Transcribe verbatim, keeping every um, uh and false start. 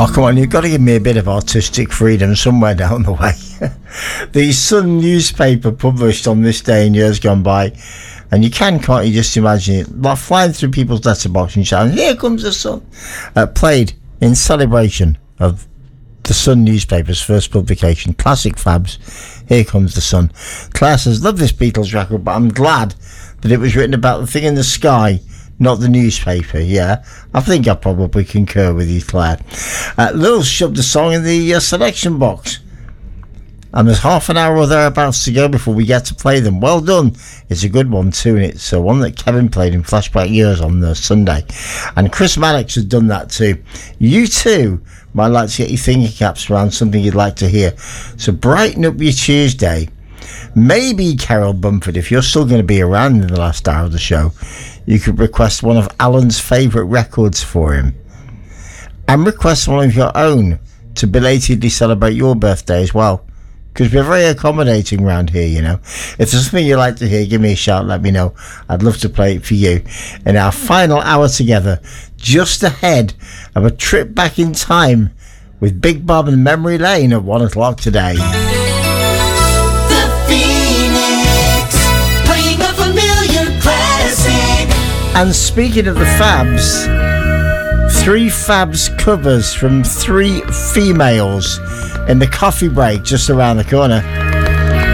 Oh, come on, you've got to give me a bit of artistic freedom somewhere down the way. The Sun newspaper published on this day in years gone by, and you can, can't you, just imagine it, like flying through people's letterbox and shouting, "Here comes the sun," uh, played in celebration of the Sun newspaper's first publication. Classic Fabs, "Here Comes the Sun." Claire says, "Love this Beatles record, but I'm glad that it was written about the thing in the sky, not the newspaper." Yeah, I think I probably concur with you, Claire. Uh, Lil shoved the song in the uh, selection box, and there's half an hour or thereabouts to go before we get to play them. Well done. It's a good one too, and it's uh, one that Kevin played in Flashback Years on the Sunday, and Chris Maddox has done that too. You too might like to get your thinking caps around something you'd like to hear, so brighten up your Tuesday. Maybe Carol Bumford, if you're still going to be around in the last hour of the show, you could request one of Alan's favourite records for him, and request one of your own to belatedly celebrate your birthday as well, because we're very accommodating around here, you know. If there's something you'd like to hear, give me a shout, let me know. I'd love to play it for you in our final hour together, just ahead of a trip back in time with Big Bob and Memory Lane at one o'clock today. The Phoenix, playing a familiar classic. And speaking of the Fabs, three Fabs covers from three females in the coffee break just around the corner.